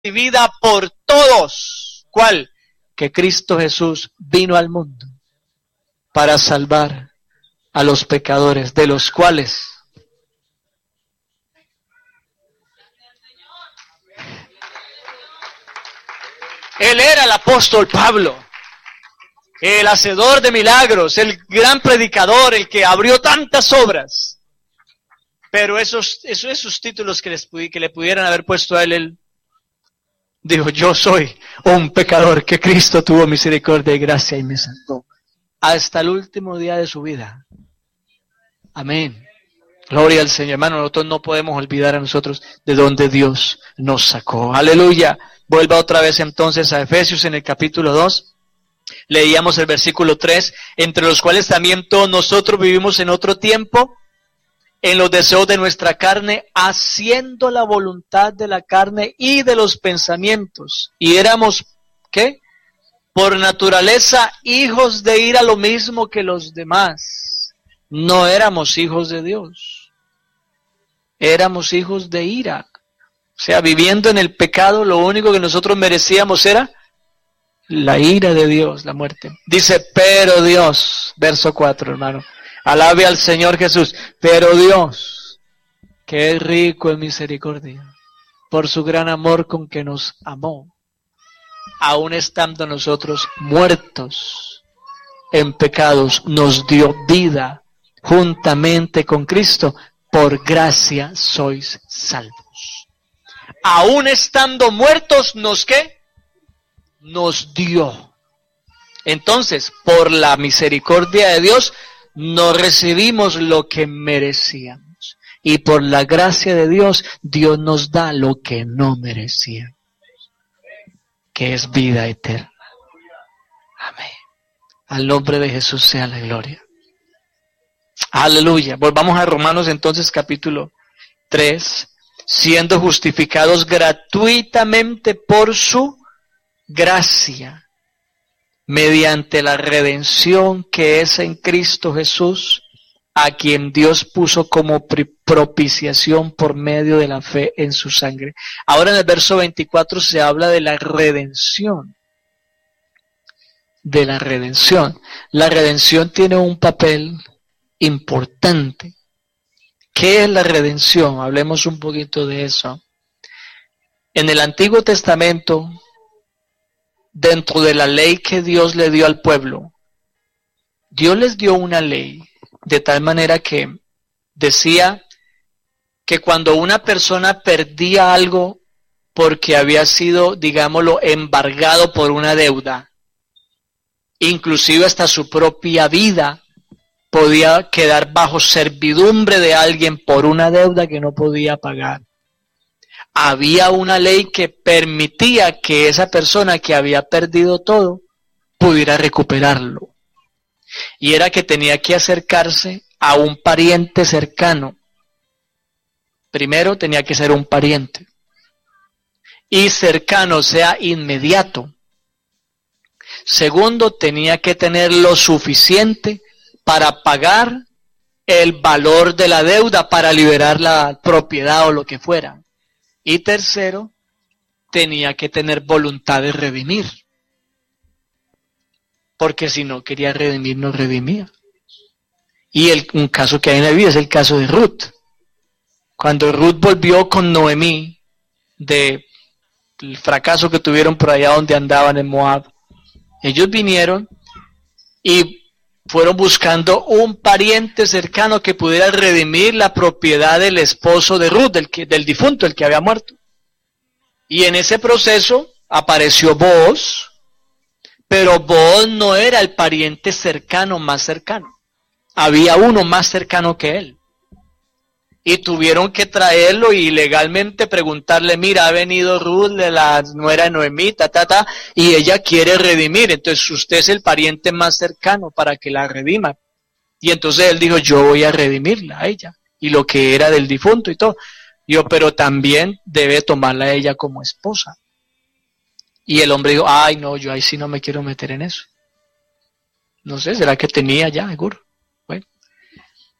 recibida por todos. ¿Cuál? Que Cristo Jesús vino al mundo para salvar a los pecadores, de los cuales él era el apóstol Pablo, el hacedor de milagros, el gran predicador, el que abrió tantas obras. Pero esos títulos que le pudieran haber puesto a él dijo, yo soy un pecador que Cristo tuvo misericordia y gracia y me salvó. Hasta el último día de su vida. Amén. Gloria al Señor. Hermano, nosotros no podemos olvidar a nosotros de donde Dios nos sacó. Aleluya. Vuelva otra vez entonces a Efesios en el capítulo 2. Leíamos el versículo 3. Entre los cuales también todos nosotros vivimos en otro tiempo, en los deseos de nuestra carne, haciendo la voluntad de la carne y de los pensamientos. Y éramos, ¿qué? Por naturaleza, hijos de ira, lo mismo que los demás. No éramos hijos de Dios. Éramos hijos de ira. O sea, viviendo en el pecado, lo único que nosotros merecíamos era la ira de Dios, la muerte. Dice, pero Dios, verso 4, hermano. Alabe al Señor Jesús. Pero Dios, que es rico en misericordia, por su gran amor con que nos amó, aun estando nosotros muertos en pecados, nos dio vida juntamente con Cristo. Por gracia sois salvos. Aun estando muertos, ¿nos qué? Nos dio. Entonces, por la misericordia de Dios, no recibimos lo que merecíamos. Y por la gracia de Dios, Dios nos da lo que no merecíamos, que es vida eterna. Amén. Al nombre de Jesús sea la gloria. Aleluya. Volvamos a Romanos entonces capítulo 3. Siendo justificados gratuitamente por su gracia, mediante la redención que es en Cristo Jesús, a quien Dios puso como propiciación por medio de la fe en su sangre. Ahora en el verso 24 se habla de la redención. De la redención. La redención tiene un papel importante. ¿Qué es la redención? Hablemos un poquito de eso. En el Antiguo Testamento, dentro de la ley que Dios le dio al pueblo, Dios les dio una ley de tal manera que decía que cuando una persona perdía algo porque había sido, digámoslo, embargado por una deuda, inclusive hasta su propia vida podía quedar bajo servidumbre de alguien por una deuda que no podía pagar. Había una ley que permitía que esa persona que había perdido todo pudiera recuperarlo. Y era que tenía que acercarse a un pariente cercano. Primero tenía que ser un pariente. Y cercano, o sea, inmediato. Segundo, tenía que tener lo suficiente para pagar el valor de la deuda, para liberar la propiedad o lo que fuera. Y tercero, tenía que tener voluntad de redimir. Porque si no quería redimir, no redimía. Y un caso que hay en la vida es el caso de Ruth. Cuando Ruth volvió con Noemí del fracaso que tuvieron por allá donde andaban en Moab, ellos vinieron y fueron buscando un pariente cercano que pudiera redimir la propiedad del esposo de Ruth, del difunto, el que había muerto. Y en ese proceso apareció Booz, pero Booz no era el pariente cercano más cercano. Había uno más cercano que él. Y tuvieron que traerlo y legalmente preguntarle, mira, ha venido Ruth, de la nuera de Noemí, y ella quiere redimir, entonces usted es el pariente más cercano para que la redima. Y entonces él dijo, yo voy a redimirla a ella, y lo que era del difunto y todo. Yo, pero también debe tomarla a ella como esposa. Y el hombre dijo, ay no, yo ahí sí no me quiero meter en eso. No sé, ¿será que tenía ya, seguro? Bueno.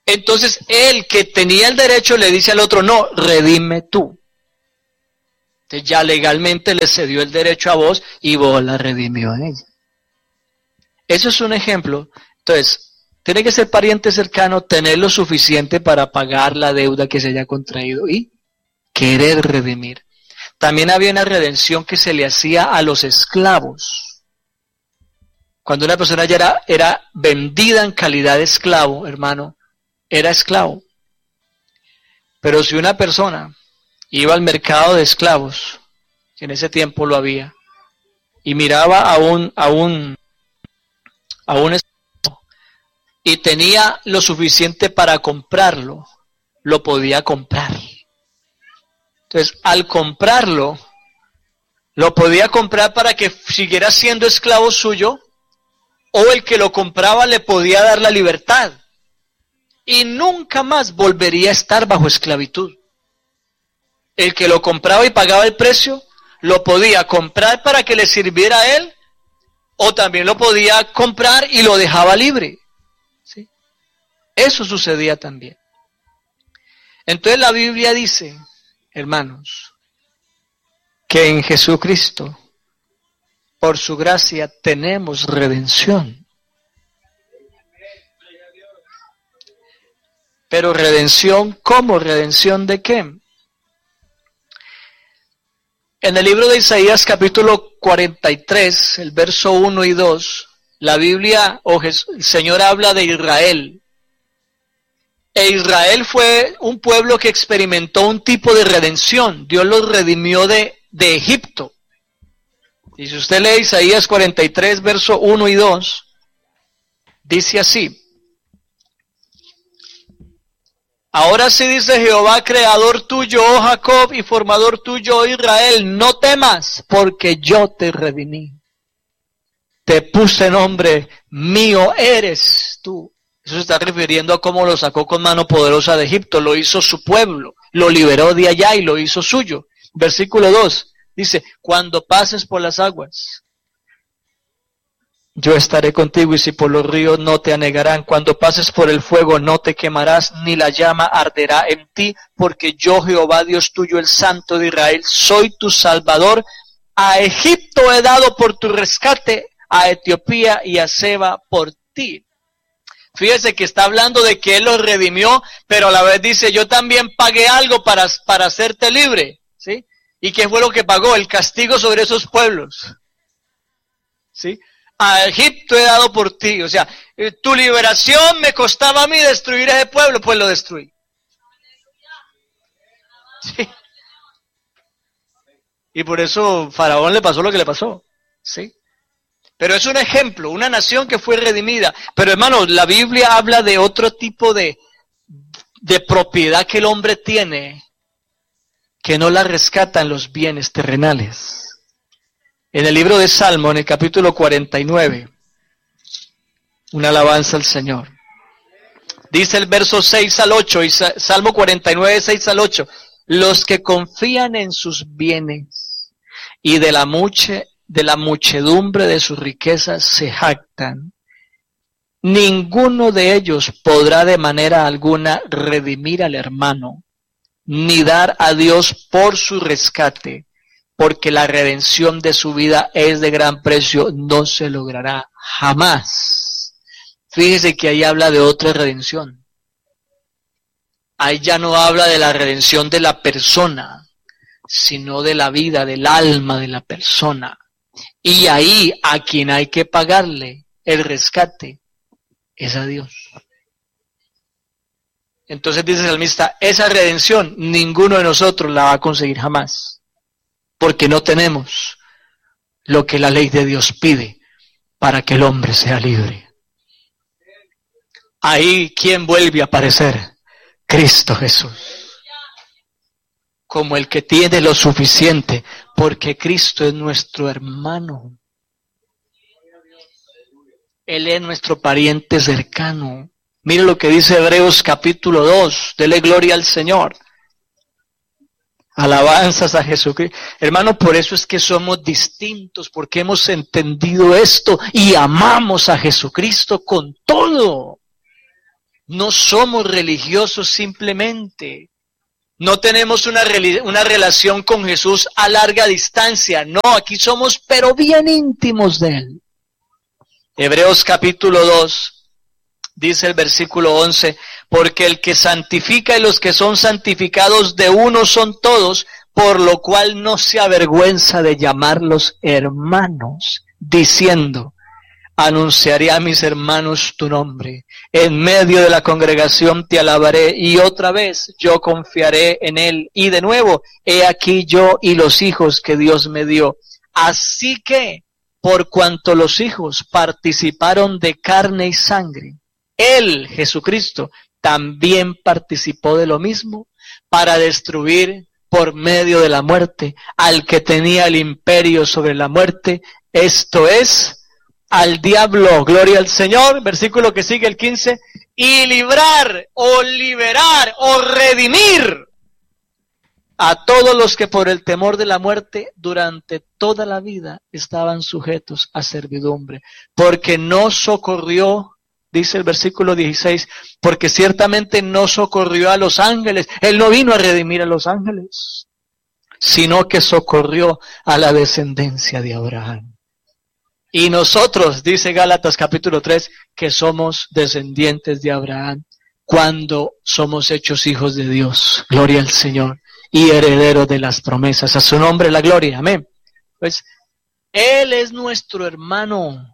Entonces, él que tenía el derecho le dice al otro, no, redime tú. Entonces ya legalmente le cedió el derecho a vos y vos la redimió a ella. Eso es un ejemplo. Entonces, tiene que ser pariente cercano, tener lo suficiente para pagar la deuda que se haya contraído y querer redimir. También había una redención que se le hacía a los esclavos. Cuando una persona ya era vendida en calidad de esclavo, hermano, era esclavo. Pero si una persona iba al mercado de esclavos, que en ese tiempo lo había, y miraba a un esclavo y tenía lo suficiente para comprarlo, lo podía comprar. Entonces, al comprarlo, lo podía comprar para que siguiera siendo esclavo suyo, o el que lo compraba le podía dar la libertad. Y nunca más volvería a estar bajo esclavitud. El que lo compraba y pagaba el precio, lo podía comprar para que le sirviera a él, o también lo podía comprar y lo dejaba libre. ¿Sí? Eso sucedía también. Entonces la Biblia dice, hermanos, que en Jesucristo, por su gracia, tenemos redención. Pero redención, ¿cómo? ¿Redención de qué? En el libro de Isaías capítulo 43, el verso 1 y 2, la Biblia, el Señor habla de Israel. E Israel fue un pueblo que experimentó un tipo de redención. Dios los redimió de Egipto. Y si usted lee Isaías 43, verso 1 y 2, dice así: ahora sí dice Jehová, creador tuyo, oh Jacob, y formador tuyo, oh Israel, no temas, porque yo te redimí. Te puse nombre, mío eres tú. Eso se está refiriendo a cómo lo sacó con mano poderosa de Egipto, lo hizo su pueblo, lo liberó de allá y lo hizo suyo. Versículo 2, dice, cuando pases por las aguas, yo estaré contigo, y si por los ríos no te anegarán. Cuando pases por el fuego no te quemarás, ni la llama arderá en ti, porque yo, Jehová Dios tuyo, el Santo de Israel, soy tu Salvador. A Egipto he dado por tu rescate, a Etiopía y a Seba por ti. Fíjese que está hablando de que Él los redimió, pero a la vez dice, yo también pagué algo para hacerte libre. ¿Sí? ¿Y qué fue lo que pagó? El castigo sobre esos pueblos. ¿Sí? A Egipto he dado por ti. O sea, tu liberación me costaba a mí destruir ese pueblo, pues lo destruí. Sí. Y por eso Faraón le pasó lo que le pasó. ¿Sí? Pero es un ejemplo, una nación que fue redimida. Pero hermanos, la Biblia habla de otro tipo de propiedad que el hombre tiene, que no la rescatan los bienes terrenales. En el libro de Salmo, en el capítulo 49, una alabanza al Señor. Dice el verso 6 al 8, y Salmo 49, 6 al 8, los que confían en sus bienes y de la muchedumbre de sus riquezas se jactan, ninguno de ellos podrá de manera alguna redimir al hermano, ni dar a Dios por su rescate, porque la redención de su vida es de gran precio, no se logrará jamás. Fíjese que ahí habla de otra redención. Ahí ya no habla de la redención de la persona, sino de la vida, del alma de la persona. Y ahí a quien hay que pagarle el rescate es a Dios. Entonces dice el salmista, esa redención ninguno de nosotros la va a conseguir jamás. Porque no tenemos lo que la ley de Dios pide para que el hombre sea libre. Ahí, ¿quién vuelve a aparecer? Cristo Jesús. Como el que tiene lo suficiente, porque Cristo es nuestro hermano. Él es nuestro pariente cercano. Mire lo que dice Hebreos capítulo 2, dele gloria al Señor. Alabanzas a Jesucristo. Hermano, por eso es que somos distintos, porque hemos entendido esto y amamos a Jesucristo con todo. No somos religiosos simplemente. No tenemos una relación con Jesús a larga distancia. No, aquí somos pero bien íntimos de Él. Hebreos capítulo 2, dice el versículo 11, porque el que santifica y los que son santificados de uno son todos, por lo cual no se avergüenza de llamarlos hermanos, diciendo, anunciaré a mis hermanos tu nombre, en medio de la congregación te alabaré, y otra vez yo confiaré en él, y de nuevo, he aquí yo y los hijos que Dios me dio. Así que, por cuanto los hijos participaron de carne y sangre, él, Jesucristo, también participó de lo mismo, para destruir por medio de la muerte al que tenía el imperio sobre la muerte, esto es, al diablo. Gloria al Señor. Versículo que sigue, el 15, y librar o liberar o redimir a todos los que por el temor de la muerte durante toda la vida estaban sujetos a servidumbre, porque no socorrió, dice el versículo 16, porque ciertamente no socorrió a los ángeles. Él no vino a redimir a los ángeles, sino que socorrió a la descendencia de Abraham. Y nosotros, dice Gálatas capítulo 3, que somos descendientes de Abraham cuando somos hechos hijos de Dios. Gloria al Señor. Y herederos de las promesas. A su nombre la gloria. Amén. Pues, Él es nuestro hermano.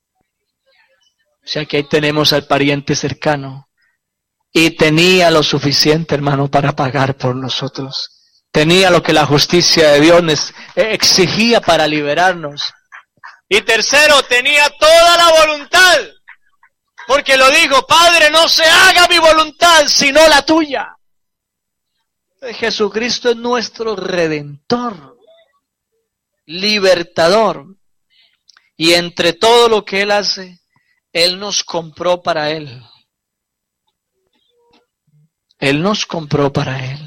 O sea que ahí tenemos al pariente cercano. Y tenía lo suficiente, hermano, para pagar por nosotros. Tenía lo que la justicia de Dios exigía para liberarnos. Y tercero, tenía toda la voluntad, porque lo dijo, Padre, no se haga mi voluntad, sino la tuya. Jesucristo es nuestro Redentor, libertador, y entre todo lo que Él hace, Él nos compró para Él. Él nos compró para Él.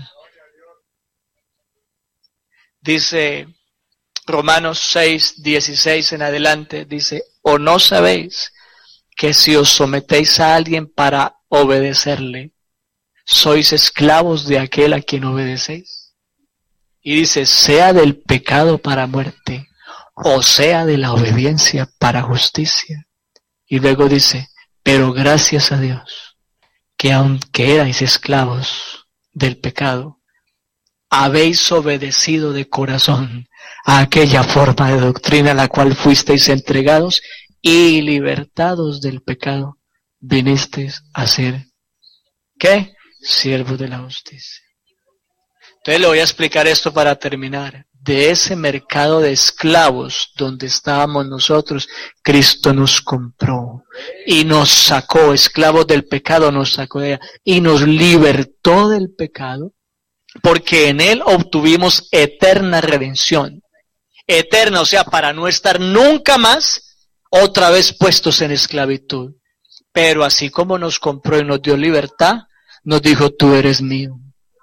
Dice Romanos 6, 16 en adelante, dice, ¿o no sabéis que si os sometéis a alguien para obedecerle, sois esclavos de aquel a quien obedecéis? Y dice, sea del pecado para muerte, o sea de la obediencia para justicia. Y luego dice, pero gracias a Dios, que aunque erais esclavos del pecado, habéis obedecido de corazón a aquella forma de doctrina a la cual fuisteis entregados, y libertados del pecado, vinisteis a ser, ¿qué? Siervos de la justicia. Entonces le voy a explicar esto para terminar. De ese mercado de esclavos donde estábamos nosotros, Cristo nos compró y nos sacó, esclavos del pecado nos sacó de ella, y nos libertó del pecado, porque en Él obtuvimos eterna redención. Eterna, o sea, para no estar nunca más otra vez puestos en esclavitud. Pero así como nos compró y nos dio libertad, nos dijo, tú eres mío.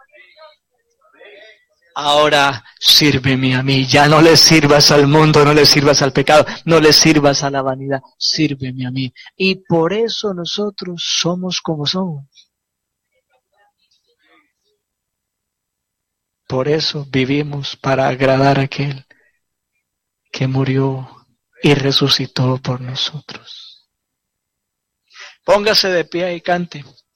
Ahora sírveme a mí, ya no le sirvas al mundo, no le sirvas al pecado, no le sirvas a la vanidad, sírveme a mí. Y por eso nosotros somos como somos. Por eso vivimos para agradar a aquel que murió y resucitó por nosotros. Póngase de pie y cante.